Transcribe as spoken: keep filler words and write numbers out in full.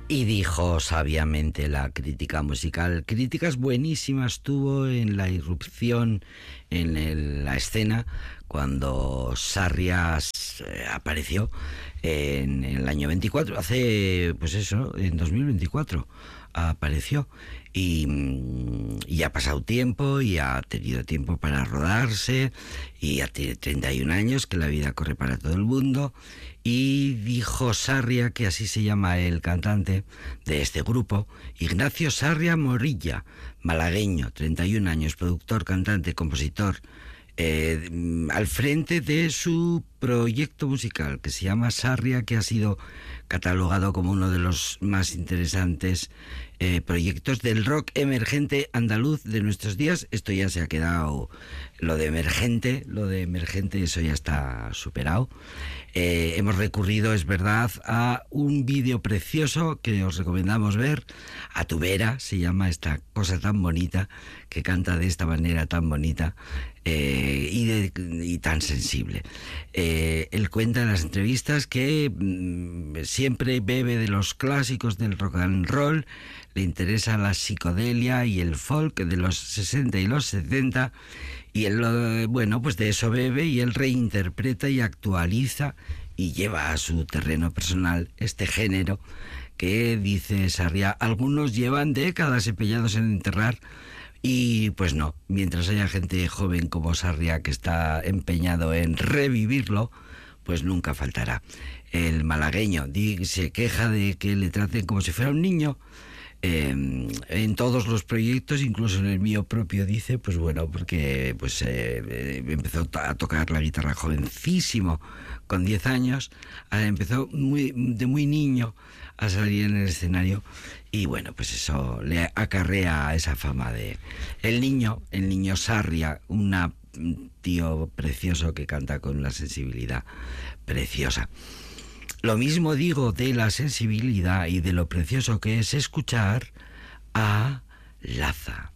Y dijo sabiamente la crítica musical. Críticas buenísimas tuvo en la irrupción en el, la escena cuando Sarria eh, apareció en, en el año veinticuatro, hace, pues eso, en dos mil veinticuatro apareció. Y, y ha pasado tiempo y ha tenido tiempo para rodarse, y ya tiene treinta y un años, que la vida corre para todo el mundo. Y dijo Sarria, que así se llama el cantante de este grupo, Ignacio Sarria Morilla, malagueño, treinta y un años, productor, cantante, compositor, eh, al frente de su proyecto musical que se llama Sarria, que ha sido catalogado como uno de los más interesantes eh, proyectos del rock emergente andaluz de nuestros días. Esto ya se ha quedado, lo de emergente, lo de emergente, eso ya está superado. Eh, hemos recurrido, es verdad, a un vídeo precioso que os recomendamos ver. A tu vera se llama esta cosa tan bonita, que canta de esta manera tan bonita eh, y, de, y tan sensible. Eh, él cuenta en las entrevistas que mmm, siempre bebe de los clásicos del rock and roll, le interesa la psicodelia y el folk de los sesenta y los setenta, y él, bueno, pues de eso bebe, y él reinterpreta y actualiza y lleva a su terreno personal este género que, dice Sarria, algunos llevan décadas empeñados en enterrar. Y pues no, mientras haya gente joven como Sarria que está empeñado en revivirlo, pues nunca faltará. El malagueño se queja de que le traten como si fuera un niño eh, en todos los proyectos, incluso en el mío propio, dice, pues bueno, porque pues eh, empezó a tocar la guitarra jovencísimo, con diez años, empezó muy, de muy niño a salir en el escenario, y bueno, pues eso le acarrea esa fama de el niño, el niño Sarria, una, un tío precioso que canta con una sensibilidad preciosa. Lo mismo digo de la sensibilidad y de lo precioso que es escuchar a Laza.